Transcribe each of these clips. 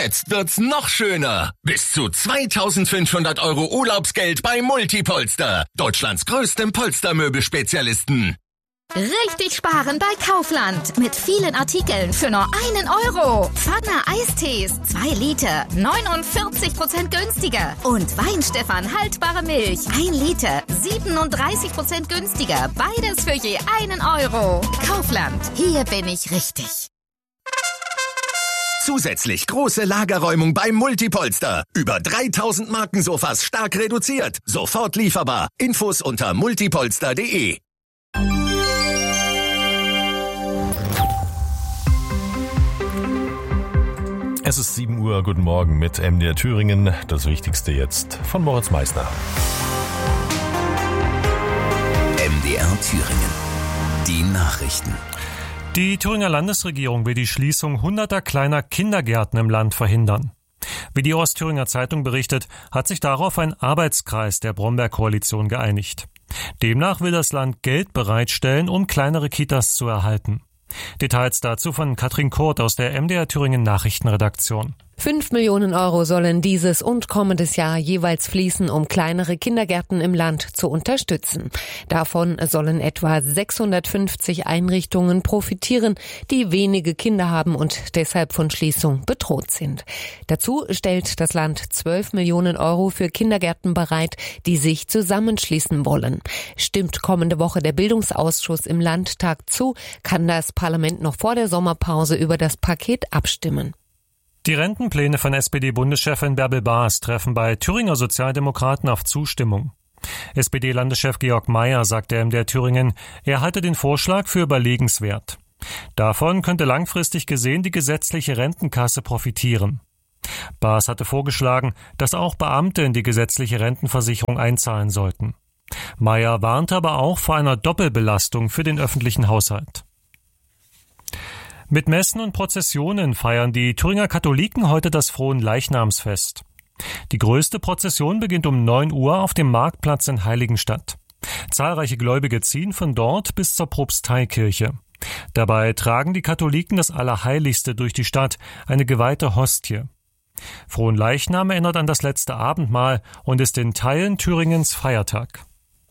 Jetzt wird's noch schöner. Bis zu 2.500 € Urlaubsgeld bei Multipolster. Deutschlands größtem Polstermöbelspezialisten. Richtig sparen bei Kaufland. Mit vielen Artikeln für nur 1 €. Pfanner Eistees, 2 Liter, 49% günstiger. Und Weinstefan haltbare Milch, 1 Liter, 37% günstiger. Beides für je 1 €. Kaufland, hier bin ich richtig. Zusätzlich große Lagerräumung beim Multipolster. Über 3.000 Markensofas stark reduziert. Sofort lieferbar. Infos unter multipolster.de. Es ist 7 Uhr, guten Morgen mit MDR Thüringen. Das Wichtigste jetzt von Moritz Meissner. MDR Thüringen. Die Nachrichten. Die Thüringer Landesregierung will die Schließung hunderter kleiner Kindergärten im Land verhindern. Wie die Ostthüringer Zeitung berichtet, hat sich darauf ein Arbeitskreis der Bromberg-Koalition geeinigt. Demnach will das Land Geld bereitstellen, um kleinere Kitas zu erhalten. Details dazu von Katrin Kurt aus der MDR Thüringen Nachrichtenredaktion. 5 Millionen € sollen dieses und kommendes Jahr jeweils fließen, um kleinere Kindergärten im Land zu unterstützen. Davon sollen etwa 650 Einrichtungen profitieren, die wenige Kinder haben und deshalb von Schließung bedroht sind. Dazu stellt das Land 12 Millionen € für Kindergärten bereit, die sich zusammenschließen wollen. Stimmt kommende Woche der Bildungsausschuss im Landtag zu, kann das Parlament noch vor der Sommerpause über das Paket abstimmen. Die Rentenpläne von SPD-Bundeschefin Bärbel Baas treffen bei Thüringer Sozialdemokraten auf Zustimmung. SPD-Landeschef Georg Mayer sagte MDR Thüringen, er halte den Vorschlag für überlegenswert. Davon könnte langfristig gesehen die gesetzliche Rentenkasse profitieren. Baas hatte vorgeschlagen, dass auch Beamte in die gesetzliche Rentenversicherung einzahlen sollten. Mayer warnte aber auch vor einer Doppelbelastung für den öffentlichen Haushalt. Mit Messen und Prozessionen feiern die Thüringer Katholiken heute das Fronleichnamsfest. Die größte Prozession beginnt um 9 Uhr auf dem Marktplatz in Heiligenstadt. Zahlreiche Gläubige ziehen von dort bis zur Propsteikirche. Dabei tragen die Katholiken das Allerheiligste durch die Stadt, eine geweihte Hostie. Fronleichnam erinnert an das letzte Abendmahl und ist in Teilen Thüringens Feiertag.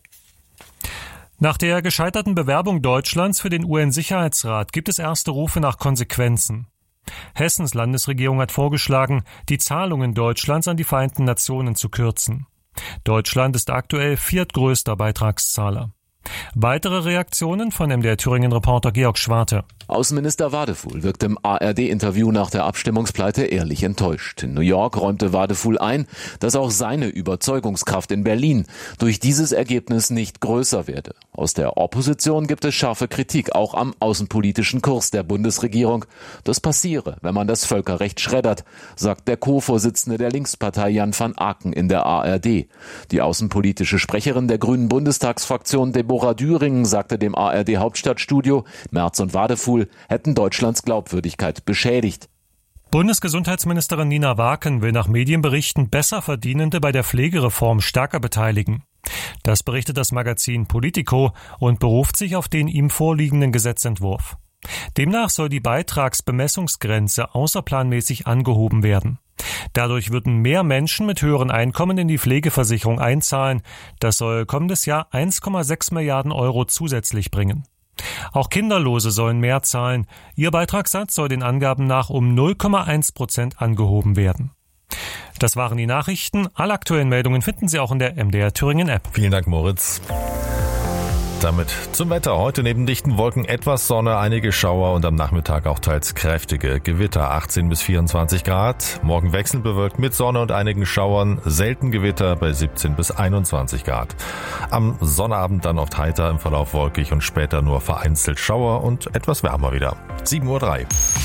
Nach der gescheiterten Bewerbung Deutschlands für den UN-Sicherheitsrat gibt es erste Rufe nach Konsequenzen. Hessens Landesregierung hat vorgeschlagen, die Zahlungen Deutschlands an die Vereinten Nationen zu kürzen. Deutschland ist aktuell viertgrößter Beitragszahler. Weitere Reaktionen von MDR Thüringen-Reporter Georg Schwarte. Außenminister Wadefuhl wirkte im ARD-Interview nach der Abstimmungspleite ehrlich enttäuscht. In New York räumte Wadefuhl ein, dass auch seine Überzeugungskraft in Berlin durch dieses Ergebnis nicht größer werde. Aus der Opposition gibt es scharfe Kritik, auch am außenpolitischen Kurs der Bundesregierung. Das passiere, wenn man das Völkerrecht schreddert, sagt der Co-Vorsitzende der Linkspartei Jan van Aken in der ARD. Die außenpolitische Sprecherin der Grünen Bundestagsfraktion Deborah Düring sagte dem ARD-Hauptstadtstudio, Merz und Wadefuhl hätten Deutschlands Glaubwürdigkeit beschädigt. Bundesgesundheitsministerin Nina Waken will nach Medienberichten Besserverdienende bei der Pflegereform stärker beteiligen. Das berichtet das Magazin Politico und beruft sich auf den ihm vorliegenden Gesetzentwurf. Demnach soll die Beitragsbemessungsgrenze außerplanmäßig angehoben werden. Dadurch würden mehr Menschen mit höheren Einkommen in die Pflegeversicherung einzahlen. Das soll kommendes Jahr 1,6 Milliarden € zusätzlich bringen. Auch Kinderlose sollen mehr zahlen. Ihr Beitragssatz soll den Angaben nach um 0,1% angehoben werden. Das waren die Nachrichten. Alle aktuellen Meldungen finden Sie auch in der MDR Thüringen App. Vielen Dank, Moritz. Damit zum Wetter. Heute neben dichten Wolken etwas Sonne, einige Schauer und am Nachmittag auch teils kräftige Gewitter. 18 bis 24 Grad. Morgen wechselnd bewölkt mit Sonne und einigen Schauern. Selten Gewitter bei 17 bis 21 Grad. Am Sonnabend dann oft heiter, im Verlauf wolkig und später nur vereinzelt Schauer und etwas wärmer wieder. 7:03 Uhr.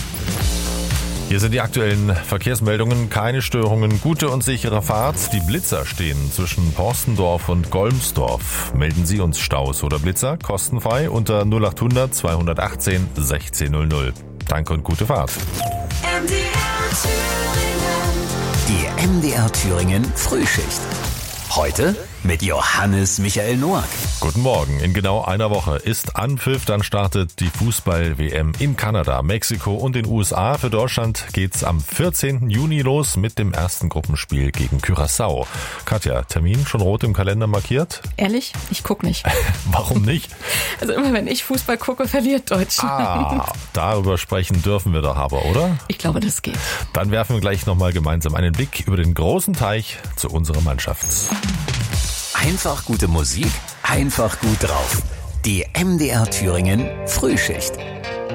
Hier sind die aktuellen Verkehrsmeldungen. Keine Störungen, gute und sichere Fahrt. Die Blitzer stehen zwischen Porstendorf und Golmsdorf. Melden Sie uns Staus oder Blitzer kostenfrei unter 0800 218 1600. Danke und gute Fahrt. Die MDR Thüringen Frühschicht. Heute mit Johannes Michael Noack. Guten Morgen. In genau einer Woche ist Anpfiff. Dann startet die Fußball-WM in Kanada, Mexiko und den USA. Für Deutschland geht's am 14. Juni los mit dem ersten Gruppenspiel gegen Curaçao. Katja, Termin schon rot im Kalender markiert? Ehrlich? Ich gucke nicht. Warum nicht? Also immer wenn ich Fußball gucke, verliert Deutschland. Darüber sprechen dürfen wir doch aber, oder? Ich glaube, das geht. Dann werfen wir gleich nochmal gemeinsam einen Blick über den großen Teich zu unserer Mannschaft. Einfach gute Musik, einfach gut drauf. Die MDR Thüringen Frühschicht.